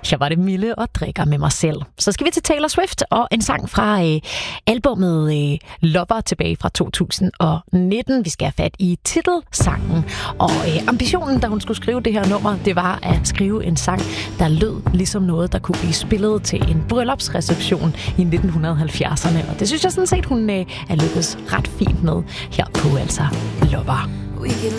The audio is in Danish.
Her var det Mille og Drikker med mig selv. Så skal vi til Taylor Swift og en sang fra albumet Lover tilbage fra 2019. Vi skal have fat i titelsangen. Og ambitionen, da hun skulle skrive det her nummer, det var at skrive en sang, der lød ligesom noget, der kunne blive spillet til en bryllupsreception i 1970'erne. Og det synes jeg sådan set, hun er lykkedes ret fint med her på altså Lover.